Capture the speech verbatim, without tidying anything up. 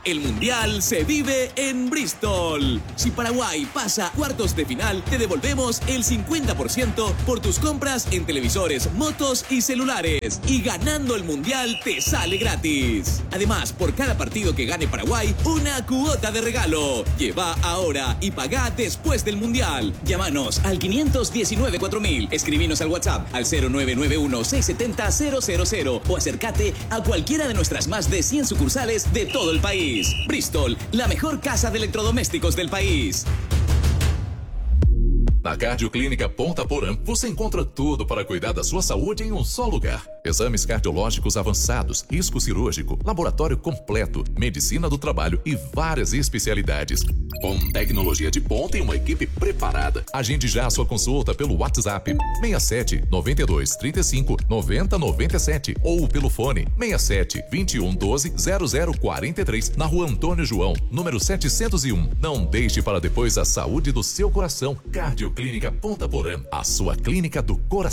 El Mundial se vive en Bristol. Si Paraguay pasa a cuartos de final, te devolvemos el cincuenta por ciento por tus compras en televisores, motos y celulares. Y ganando el Mundial te sale gratis. Además, por cada partido que gane Paraguay, una cuota de regalo. Lleva ahora y paga después del Mundial. Llámanos al quinientos diecinueve cuatro mil. Escribinos al WhatsApp al cero nueve nueve uno seis siete cero cero cero cero o acércate a cualquiera de nuestras más de cien sucursales de todo el país. Bristol, la mejor casa de electrodomésticos del país. Na Cardioclínica Ponta Porã, você encontra tudo para cuidar da sua saúde em um só lugar. Exames cardiológicos avançados, risco cirúrgico, laboratório completo, medicina do trabalho e várias especialidades. Com tecnologia de ponta e uma equipe preparada. Agende já a sua consulta pelo WhatsApp seis sete nove dois três cinco nove zero nove sete ou pelo fone seis sete vinte e um doze zero zero quarenta e três na Rua Antônio João, número setecentos e um. Não deixe para depois a saúde do seu coração. Cardioclínica Ponta Porã, a sua clínica do coração.